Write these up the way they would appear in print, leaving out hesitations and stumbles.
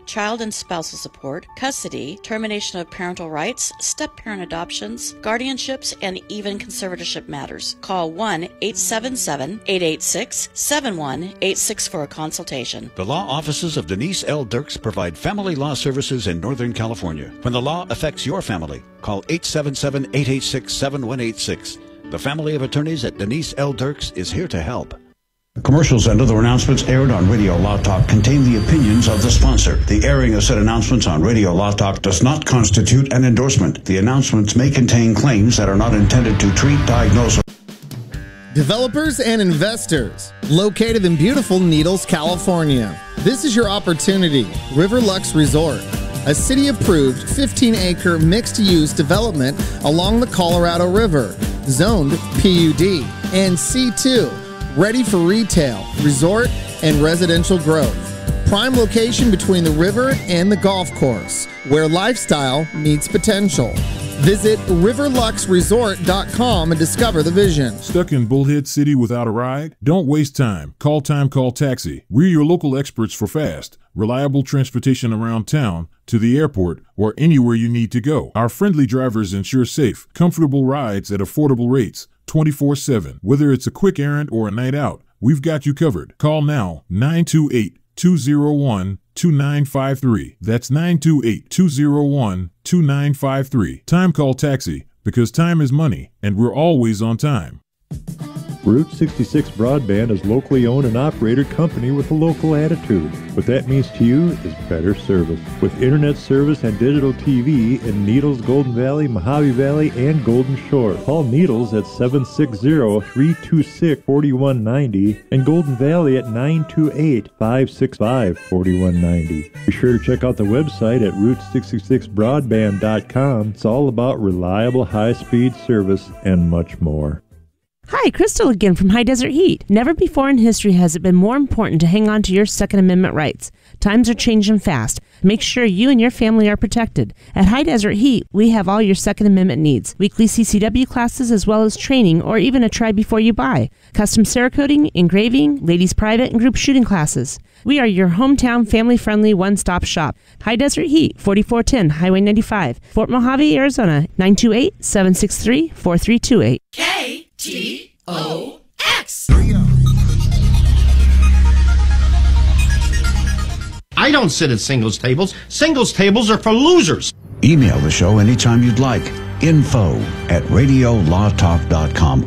child and spousal support, custody, termination of parental rights, step-parent adoptions, guardianships, and even conservatorship matters. Call 1-877-886-7186 for a consultation. The law offices of Denise L. Dirks provide family law services in Northern California. When the law affects your family, call 877-886-7186. The family of attorneys at Denise L. Dirks is here to help. Commercials and other announcements aired on Radio Law Talk contain the opinions of the sponsor. The airing of said announcements on Radio Law Talk does not constitute an endorsement. The announcements may contain claims that are not intended to treat, diagnose, or... Developers and investors located in beautiful Needles, California. This is your opportunity. Riverlux Resort, a city-approved 15-acre mixed-use development along the Colorado River, zoned PUD and C2. Ready for retail, resort, and residential growth. Prime location between the river and the golf course, where lifestyle meets potential. Visit riverluxresort.com and discover the vision. Stuck in Bullhead City without a ride? Don't waste time. Call Taxi. We're your local experts for fast, reliable transportation around town, to the airport, or anywhere you need to go. Our friendly drivers ensure safe, comfortable rides at affordable rates. 24/7. Whether it's a quick errand or a night out, we've got you covered. Call now, 928-201-2953. That's 928-201-2953. Time Call Taxi, because time is money, and we're always on time. Route 66 Broadband is locally owned and operated company with a local attitude. What that means to you is better service. With internet service and digital TV in Needles, Golden Valley, Mojave Valley, and Golden Shore. Call Needles at 760-326-4190 and Golden Valley at 928-565-4190. Be sure to check out the website at Route66Broadband.com. It's all about reliable high-speed service and much more. Hi, Crystal again from High Desert Heat. Never before in history has it been more important to hang on to your Second Amendment rights. Times are changing fast. Make sure you and your family are protected. At High Desert Heat, we have all your Second Amendment needs. Weekly CCW classes as well as training or even a try before you buy. Custom Cerakoting, engraving, ladies private and group shooting classes. We are your hometown family-friendly one-stop shop. High Desert Heat, 4410 Highway 95, Fort Mojave, Arizona, 928-763-4328. KTOX. I don't sit at singles tables. Singles tables are for losers. Email the show anytime you'd like. info@radiolawtalk.com.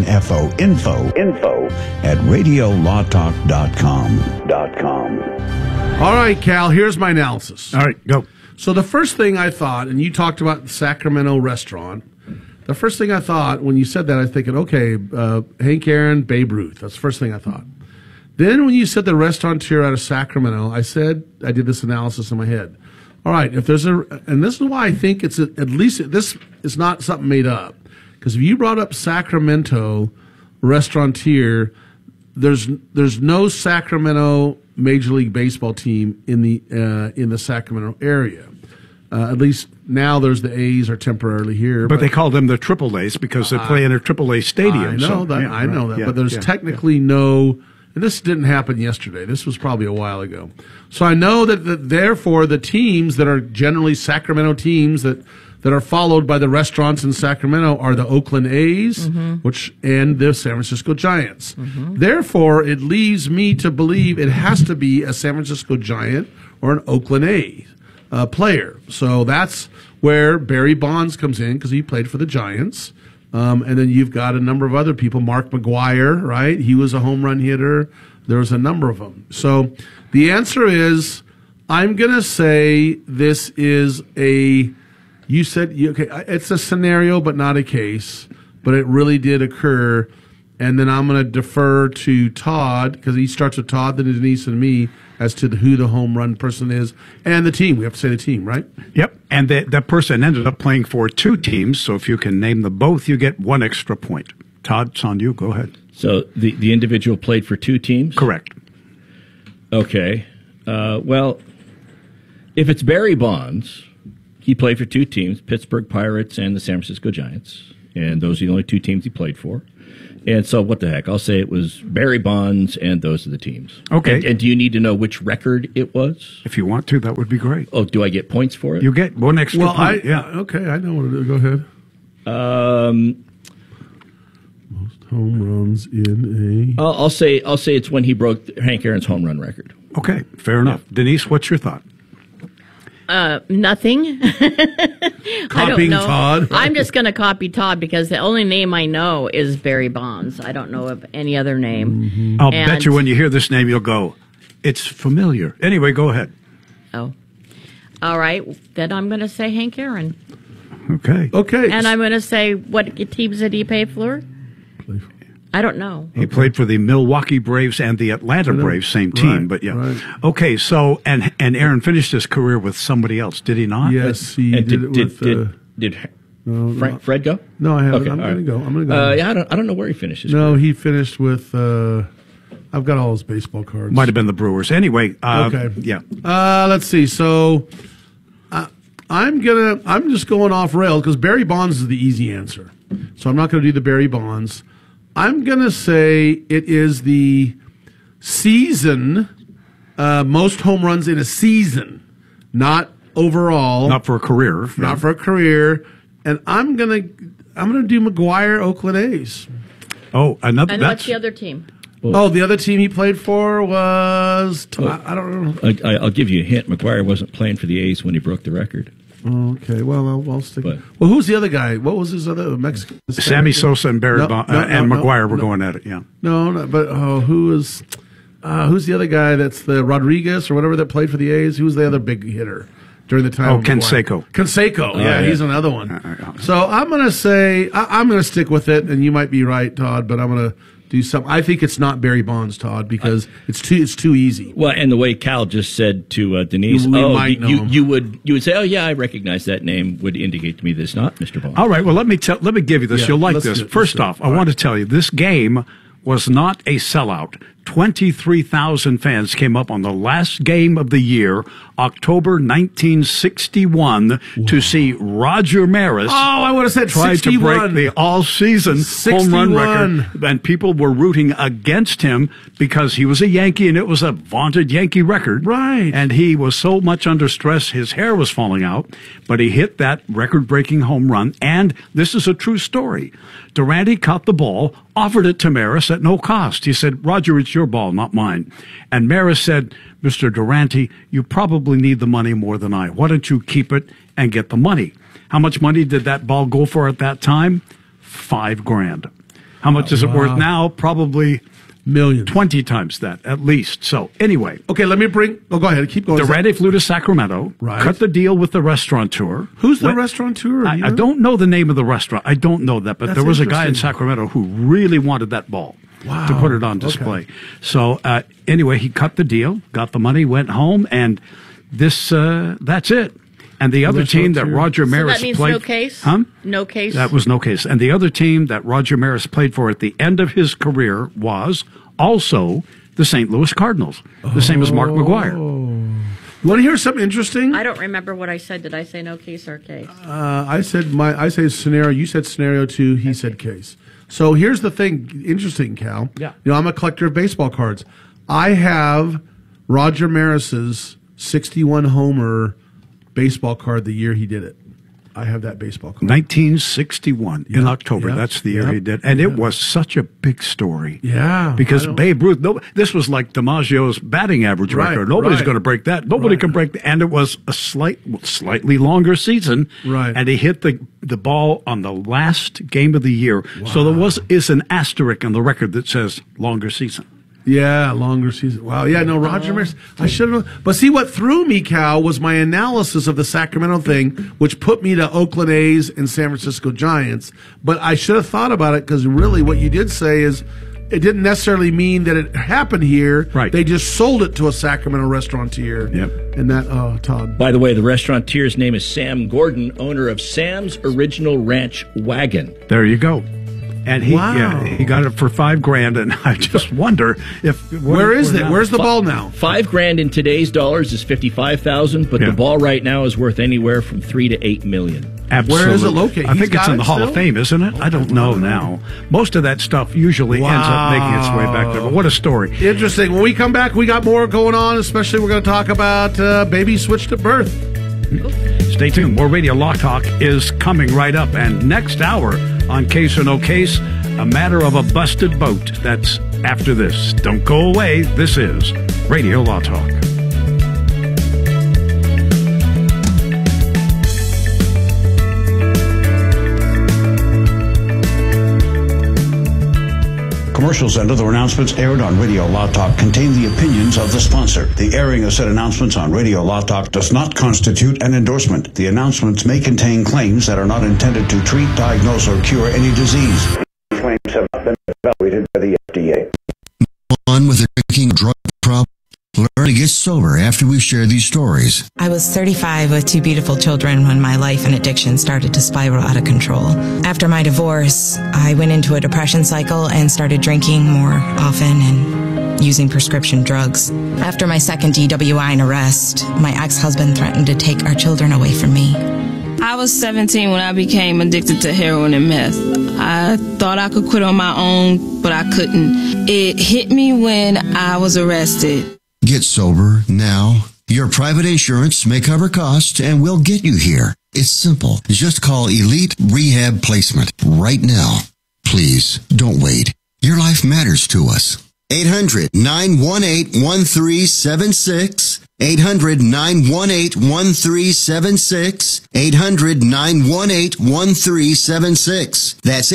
info@radiolawtalk.com. All right, Cal, here's my analysis. All right, go. So the first thing I thought, and you talked about the Sacramento restaurant, the first thing I thought when you said that, I was thinking, okay, Hank Aaron, Babe Ruth. That's the first thing I thought. Then when you said the restaurateur out of Sacramento, I did this analysis in my head. All right, if there's and this is why I think it's at least this is not something made up. Because if you brought up Sacramento restaurateur, there's no Sacramento Major League Baseball team in the Sacramento area. At least now there's the A's are temporarily here. But they call them the Triple A's because they play in a Triple A stadium. I know that. But there's technically no... And this didn't happen yesterday. This was probably a while ago. So I know that therefore the teams that are generally Sacramento teams that are followed by the restaurants in Sacramento are the Oakland A's, and the San Francisco Giants. Therefore, it leaves me to believe it has to be a San Francisco Giant or an Oakland A's player. So that's where Barry Bonds comes in because he played for the Giants. And then you've got a number of other people. Mark McGwire, right? He was a home run hitter. There was a number of them. So the answer is, I'm going to say this is it's a scenario but not a case, but it really did occur. And then I'm going to defer to Todd, because he starts with Todd, then Denise and me, as to who the home run person is, and the team. We have to say the team, right? Yep, and that person ended up playing for two teams, so if you can name them both, you get one extra point. Todd, it's on you. Go ahead. So the individual played for two teams? Correct. Okay. Well, if it's Barry Bonds, he played for two teams, Pittsburgh Pirates and the San Francisco Giants. and those are the only two teams he played for. And so, what the heck? I'll say it was Barry Bonds, and those are the teams. Okay. And do you need to know which record it was? If you want to, that would be great. Oh, do I get points for it? You get one extra point. Okay, I know what it is. Go ahead. Most home runs in a... I'll say it's when he broke Hank Aaron's home run record. Okay, fair enough. Denise, what's your thought? Nothing. Copying Todd. I'm just going to copy Todd because the only name I know is Barry Bonds. I don't know of any other name. Mm-hmm. I'll bet you when you hear this name, you'll go, it's familiar. Anyway, go ahead. Oh. All right. Then I'm going to say Hank Aaron. Okay. And I'm going to say, what teams did he play for? I don't know. He played for the Milwaukee Braves and the Atlanta Braves, same team, but yeah. Right. Okay, so, and Aaron finished his career with somebody else, did he not? Yes, he did it with... Did Fred go? No, I haven't. Okay, I'm going to go. Yeah, I don't know where he finished his No, career. he finished with... I've got all his baseball cards. Might have been the Brewers. Anyway, okay. Yeah. Let's see. So I'm just going off rail because Barry Bonds is the easy answer. So I'm not going to do the Barry Bonds. I'm going to say it is the season, most home runs in a season, not overall. Not for a career. Not for a career. And I'm going to do McGuire, Oakland A's. Oh, another. And what's the other team? Well, the other team he played for was, I don't know. I'll give you a hint. McGuire wasn't playing for the A's when he broke the record. Okay, well, I'll stick. Well, who's the other guy? What was his other Mexican? Sammy Sosa and Barry and McGuire were going at it. Yeah. No, but who's the other guy? That's the Rodriguez or whatever that played for the A's. Who was the other big hitter during the time? Oh, Canseco. Canseco. Yeah, he's another one. So I'm going to say I'm going to stick with it, and you might be right, Todd, but I'm going to do something. I think it's not Barry Bonds, Todd, because it's too easy. Well, and the way Cal just said to Denise, you would say, oh yeah, I recognize that name, would indicate to me that it's not Mr. Bonds. All right, well let me give you this. You'll like this. First off, I want to tell you this game was not a sellout. 23,000 fans came up on the last game of the year, October 1961, to see Roger Maris. Oh, I would have said try 61. to break the all-season home run record, and people were rooting against him because he was a Yankee, and it was a vaunted Yankee record. Right. And he was so much under stress, his hair was falling out, but he hit that record-breaking home run, and this is a true story. Durante caught the ball, offered it to Maris at no cost. He said, Roger, it's your ball, not mine. And Maris said, Mr. Durante, you probably need the money more than I. Why don't you keep it and get the money? How much money did that ball go for at that time? $5,000. How much is it worth now? Probably millions. 20 times that, at least. So, anyway. Okay, let me bring... Oh, go ahead. Keep going. Durante flew to Sacramento, cut the deal with the restaurateur. Who's the restaurateur? I don't know the name of the restaurant. I don't know that, but there was a guy in Sacramento who really wanted that ball. Wow. To put it on display. Okay. So, anyway, he cut the deal, got the money, went home, and that's it. And the other team that Roger Maris that means played... no case? Huh? No case? That was no case. And the other team that Roger Maris played for at the end of his career was also the St. Louis Cardinals, the same as Mark McGuire. You want to hear something interesting? I don't remember what I said. Did I say no case or case? I say scenario. You said scenario too. He said case. So here's the thing. Interesting, Cal. Yeah. You know, I'm a collector of baseball cards. I have Roger Maris's 61 homer baseball card the year he did it. I have that baseball card. 1961 in October. That's the year he did. And it was such a big story. Yeah. Because Babe Ruth, this was like DiMaggio's batting average record. Nobody's going to break that. Nobody can break that. And it was a slightly longer season. Right. And he hit the ball on the last game of the year. Wow. So there is an asterisk on the record that says longer season. Yeah, longer season. Wow. Yeah, no, Roger Maris. I should have. But see, what threw me, Cal, was my analysis of the Sacramento thing, which put me to Oakland A's and San Francisco Giants. But I should have thought about it because really what you did say is it didn't necessarily mean that it happened here. Right. They just sold it to a Sacramento restaurateur. Yep. And that, Todd. By the way, the restaurateur's name is Sam Gordon, owner of Sam's Original Ranch Wagon. There you go. And he got it for $5,000, and I just wonder if where is it? Where's the ball now? $5,000 in today's dollars is $55,000, but the ball right now is worth anywhere from $3 to $8 million. Absolutely. Where is it located? I think it's in the Hall of Fame, isn't it? I don't know now. Most of that stuff usually ends up making its way back there. But what a story. Interesting. When we come back, we got more going on, especially we're going to talk about babies switched at birth. Stay tuned. More Radio Law Talk is coming right up. And next hour on Case or No Case, a matter of a busted boat. That's after this. Don't go away. This is Radio Law Talk. Commercials and other announcements aired on Radio Law Talk contain the opinions of the sponsor. The airing of said announcements on Radio Law Talk does not constitute an endorsement. The announcements may contain claims that are not intended to treat, diagnose, or cure any disease. Claims have not been evaluated by the FDA. On with a drinking drug problem. Learn to get sober after we share these stories. I was 35 with 2 beautiful children when my life and addiction started to spiral out of control. After my divorce, I went into a depression cycle and started drinking more often and using prescription drugs. After my second DWI and arrest, my ex-husband threatened to take our children away from me. I was 17 when I became addicted to heroin and meth. I thought I could quit on my own, but I couldn't. It hit me when I was arrested. Get sober now. Your private insurance may cover costs and we'll get you here. It's simple. Just call Elite Rehab Placement right now. Please, don't wait. Your life matters to us. 800-918-1376. 800-918-1376. 800-918-1376. That's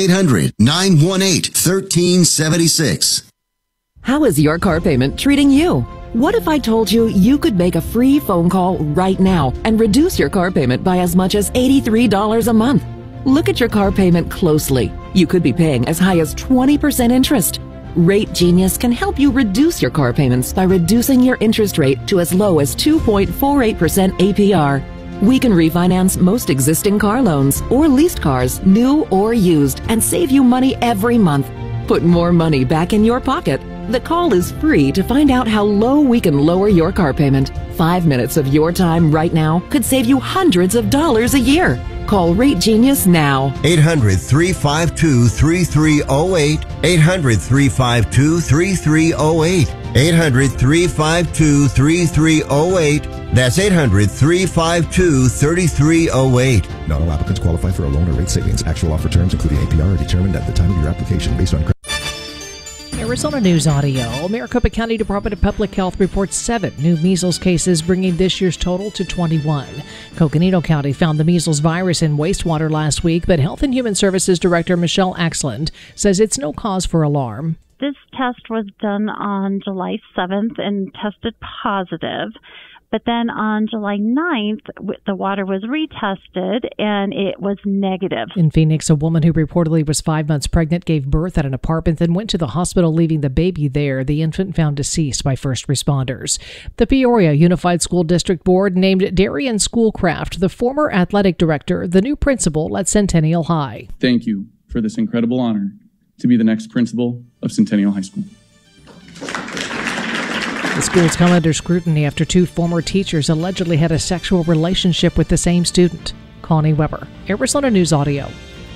800-918-1376. How is your car payment treating you? What if I told you you could make a free phone call right now and reduce your car payment by as much as $83 a month? Look at your car payment closely. You could be paying as high as 20% interest. Rate Genius can help you reduce your car payments by reducing your interest rate to as low as 2.48% APR. We can refinance most existing car loans or leased cars, new or used, and save you money every month. Put more money back in your pocket. The call is free to find out how low we can lower your car payment. 5 minutes of your time right now could save you hundreds of dollars a year. Call Rate Genius now. 800-352-3308. 800-352-3308. 800-352-3308. That's 800-352-3308. Not all applicants qualify for a loan or rate savings. Actual offer terms, including APR, are determined at the time of your application based on credit. Arizona News Audio. Maricopa County Department of Public Health reports 7 new measles cases, bringing this year's total to 21. Coconino County found the measles virus in wastewater last week, but Health and Human Services Director Michelle Axland says it's no cause for alarm. This test was done on July 7th and tested positive. But then on July 9th, the water was retested and it was negative. In Phoenix, a woman who reportedly was 5 months pregnant gave birth at an apartment, then went to the hospital, leaving the baby there. The infant found deceased by first responders. The Peoria Unified School District Board named Darian Schoolcraft, the former athletic director, the new principal at Centennial High. Thank you for this incredible honor to be the next principal of Centennial High School. The school's come under scrutiny after 2 former teachers allegedly had a sexual relationship with the same student. Connie Weber, Arizona News Audio.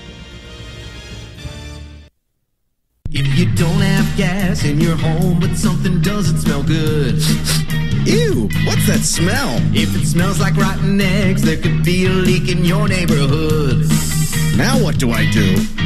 If you don't have gas in your home, but something doesn't smell good. Ew, what's that smell? If it smells like rotten eggs, there could be a leak in your neighborhood. Now what do I do?